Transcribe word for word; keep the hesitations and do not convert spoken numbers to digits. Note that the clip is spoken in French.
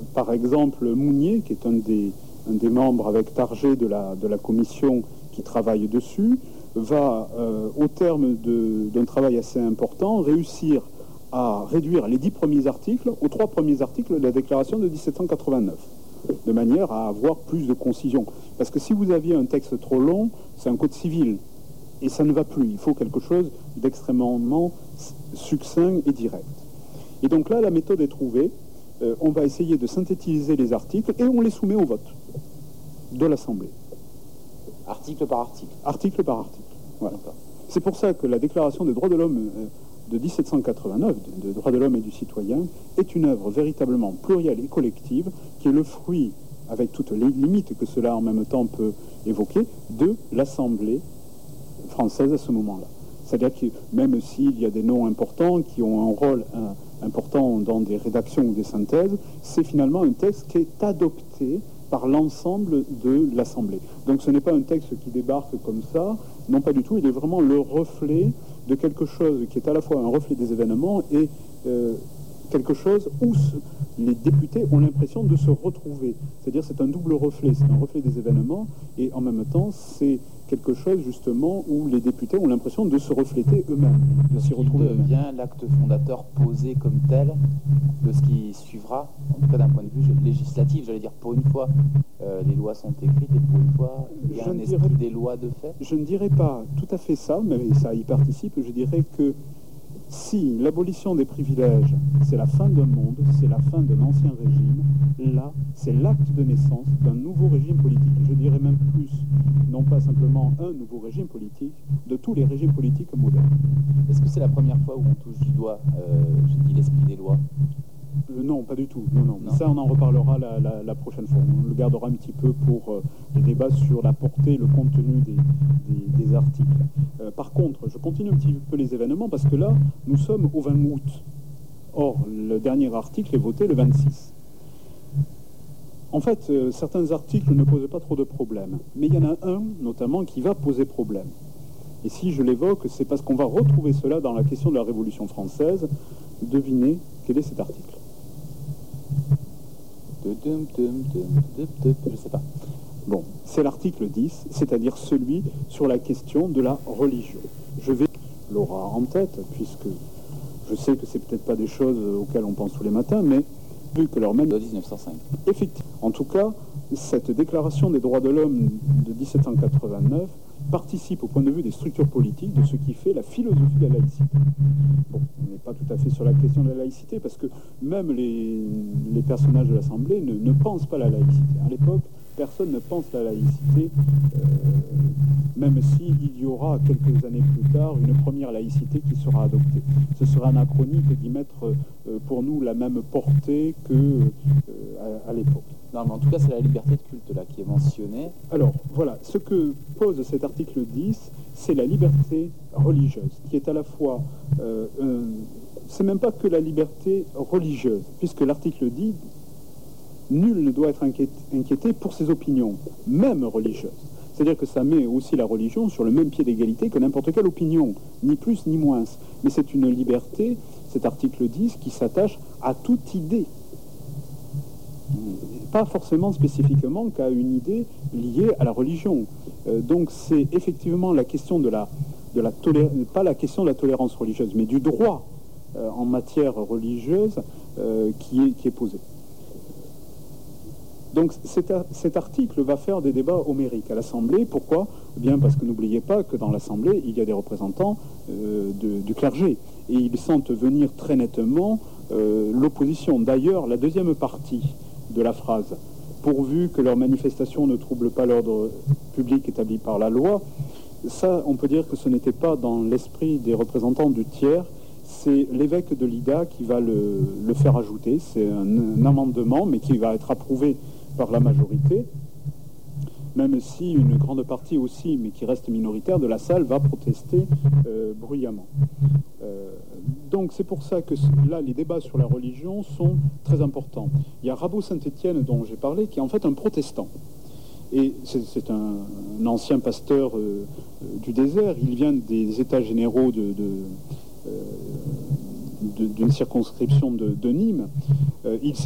par exemple, Mounier, qui est un des, un des membres avec Target de la, de la commission qui travaille dessus, va, euh, au terme d'un travail assez important, réussir à réduire les dix premiers articles aux trois premiers articles de la déclaration de dix-sept cent quatre-vingt-neuf, de manière à avoir plus de concision. Parce que si vous aviez un texte trop long, c'est un code civil, et ça ne va plus. Il faut quelque chose d'extrêmement succinct et direct. Et donc là, la méthode est trouvée. Euh, on va essayer de synthétiser les articles et on les soumet au vote de l'Assemblée. Article par article. Article par article. Voilà. C'est pour ça que la Déclaration des droits de l'homme euh, de dix-sept cent quatre-vingt-neuf, des droits de l'homme et du citoyen, est une œuvre véritablement plurielle et collective, qui est le fruit, avec toutes les limites que cela en même temps peut évoquer, de l'Assemblée française à ce moment-là. C'est-à-dire que même s'il y a des noms importants qui ont un rôle un, important dans des rédactions ou des synthèses, c'est finalement un texte qui est adopté par l'ensemble de l'Assemblée. Donc ce n'est pas un texte qui débarque comme ça, non pas du tout, il est vraiment le reflet de quelque chose qui est à la fois un reflet des événements et euh, quelque chose où ce, les députés ont l'impression de se retrouver. C'est-à-dire c'est un double reflet, c'est un reflet des événements et en même temps c'est quelque chose justement où les députés ont l'impression de se refléter eux-mêmes, de s'y retrouver eux-mêmes. Devient l'acte fondateur posé comme tel de ce qui suivra, en tout cas d'un point de vue législatif, j'allais dire pour une fois, euh, les lois sont écrites et pour une fois, il y a je un esprit dirais, des lois de fait. Je ne dirais pas tout à fait ça, mais ça y participe. Je dirais que si l'abolition des privilèges, c'est la fin d'un monde, c'est la fin d'un ancien régime, là, c'est l'acte de naissance d'un nouveau régime politique. Je dirais même plus, non pas simplement un nouveau régime politique, de tous les régimes politiques modernes. Est-ce que c'est la première fois où on touche du doigt, euh, j'ai dit l'esprit des lois ? Euh, non, pas du tout. Non, non. Non. Ça, on en reparlera la, la, la prochaine fois. On le gardera un petit peu pour euh, les débats sur la portée, le contenu des, des, des articles. Euh, par contre, je continue un petit peu les événements parce que là, nous sommes au vingt août. Or, le dernier article est voté le vingt-six. En fait, euh, certains articles ne posent pas trop de problèmes. Mais il y en a un, notamment, qui va poser problème. Et si je l'évoque, c'est parce qu'on va retrouver cela dans la question de la Révolution française. Devinez quel est cet article. Je ne sais pas. Bon, c'est l'article dix, c'est-à-dire celui sur la question de la religion. Je vais l'aura en tête, puisque je sais que c'est peut-être pas des choses auxquelles on pense tous les matins, mais vu que leur même... De mille neuf cent cinq. Effectivement. En tout cas, cette déclaration des droits de l'homme de dix-sept cent quatre-vingt-neuf participe au point de vue des structures politiques de ce qui fait la philosophie de la laïcité. Bon, on n'est pas tout à fait sur la question de la laïcité, parce que même les, les personnages de l'Assemblée ne, ne pensent pas la laïcité. À l'époque, personne ne pense la laïcité, euh, même s'il y aura quelques années plus tard une première laïcité qui sera adoptée. Ce sera anachronique d'y mettre euh, pour nous la même portée que euh, à, à l'époque. Non, mais en tout cas, c'est la liberté de culte là qui est mentionnée. Alors, voilà, ce que pose cet article dix, c'est la liberté religieuse, qui est à la fois... Euh, un, c'est même pas que la liberté religieuse, puisque l'article dit « Nul ne doit être inquiété, inquiété pour ses opinions, même religieuses ». C'est-à-dire que ça met aussi la religion sur le même pied d'égalité que n'importe quelle opinion, ni plus ni moins. Mais c'est une liberté, cet article dix, qui s'attache à toute idée. Pas forcément spécifiquement qu'à une idée liée à la religion. Euh, donc c'est effectivement la question de la, de la tolé- pas la question de la tolérance religieuse, mais du droit euh, en matière religieuse euh, qui est, qui est posé. Donc cet, cet article va faire des débats homériques à l'Assemblée. Pourquoi ? Eh bien parce que n'oubliez pas que dans l'Assemblée, il y a des représentants euh, de, du clergé. Et ils sentent venir très nettement euh, l'opposition. D'ailleurs, la deuxième partie de la phrase, pourvu que leur manifestation ne trouble pas l'ordre public établi par la loi, ça, on peut dire que ce n'était pas dans l'esprit des représentants du tiers, c'est l'évêque de Lida qui va le, le faire ajouter. C'est un, un amendement, mais qui va être approuvé par la majorité, même si une grande partie aussi, mais qui reste minoritaire, de la salle va protester euh, bruyamment. Euh, donc c'est pour ça que là, les débats sur la religion sont très importants. Il y a Rabot-Saint-Étienne, dont j'ai parlé, qui est en fait un protestant. Et c'est un, un ancien pasteur euh, du désert. Il vient des états généraux de... de euh, d'une circonscription de, de Nîmes. Euh, il